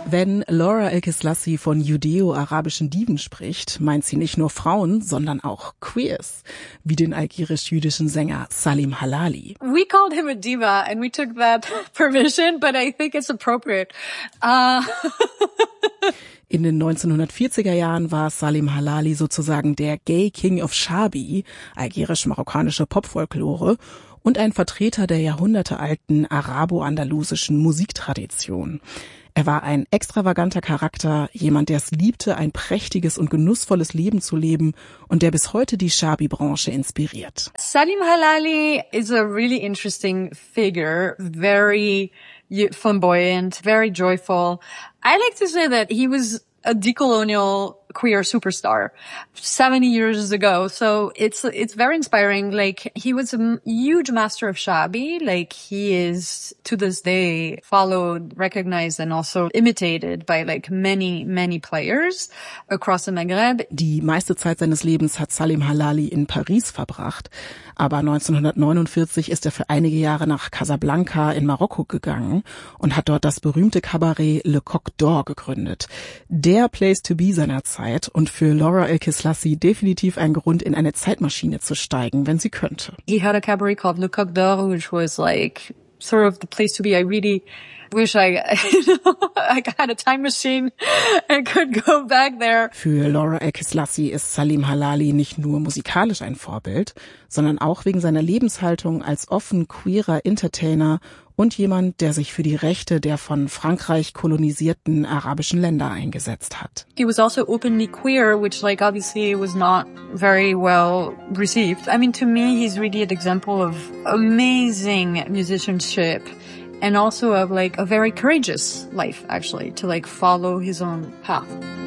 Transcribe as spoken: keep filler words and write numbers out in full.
Wenn Laura El-Kislassi von judäo-arabischen Diven spricht, meint sie nicht nur Frauen, sondern auch Queers, wie den algerisch-jüdischen Sänger Salim Halali. We called him a diva and we took that permission, but I think it's appropriate. Uh In den neunzehnhundertvierziger Jahren war Salim Halali sozusagen der Gay King of Shabi, algerisch-marokkanische Popfolklore, und ein Vertreter der jahrhundertealten arabo-andalusischen Musiktradition. Er war ein extravaganter Charakter, jemand, der es liebte, ein prächtiges und genussvolles Leben zu leben und der bis heute die Shabi-Branche inspiriert. Salim Halali is a really interesting figure, very flamboyant, very joyful. I like to say that he was a decolonial queer superstar seventy years ago. So it's, it's very inspiring. Like, he was a huge master of Shabi. Like, he is to this day followed, recognized and also imitated by like many, many players across the Maghreb. Die meiste Zeit seines Lebens hat Salim Halali in Paris verbracht. Aber neunzehnhundertneunundvierzig ist er für einige Jahre nach Casablanca in Marokko gegangen und hat dort das berühmte Kabarett Le Coq d'Or gegründet. Der Place to be seiner Zeit und für Laura El-Kislassi definitiv ein Grund, in eine Zeitmaschine zu steigen, wenn sie könnte. He had a cabaret called Le Coq d'Or, which was like sort of the place to be. I really wish I, you know, I had a time machine and could go back there. Für Laura El-Kislassi ist Salim Halali nicht nur musikalisch ein Vorbild, sondern auch wegen seiner Lebenshaltung als offen queerer Entertainer und jemand, der sich für die Rechte der von Frankreich kolonisierten arabischen Länder eingesetzt hat. He was also openly queer, which like obviously was not very well received. I mean, to me, he's really an example of amazing musicianship and also of like a very courageous life, actually, to like follow his own path.